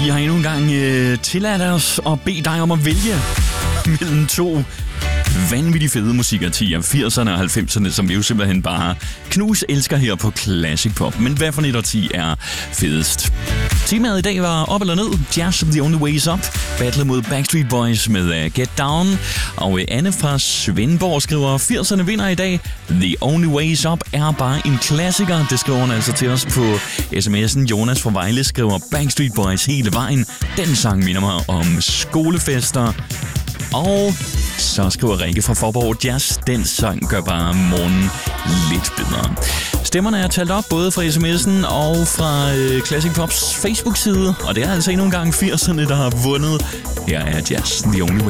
Vi har endnu en gang tilladt os at bede dig om at vælge mellem to vanvittigt fede musikartier, 80'erne og 90'erne, som vi jo simpelthen bare elsker her på Classic Pop. Men hvad for et årti er fedest? Temaet i dag var op eller ned. Jazz The Only Way Is Up. Battle mod Backstreet Boys med Get Down. Og Anne fra Svendborg skriver, 80'erne vinder i dag. The Only Way Is Up er bare en klassiker. Det skriver hun altså til os på sms'en. Jonas fra Vejle skriver, Backstreet Boys hele vejen. Den sang minder mig om skolefester. Og så skriver Rikke fra Forborg, Jazz, den sang gør bare morgenen lidt bedre. Stemmerne er talt op både fra sms'en og fra Classic Pops Facebook-side, og det er altså endnu en gang 80'erne, der har vundet. Her er Jazz, The Only Way